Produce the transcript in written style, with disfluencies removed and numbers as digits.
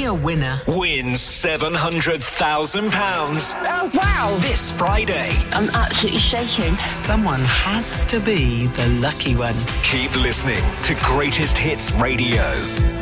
a winner. Win £700,000. Oh, wow. This Friday. I'm absolutely shaking. Someone has to be the lucky one. Keep listening to Greatest Hits Radio.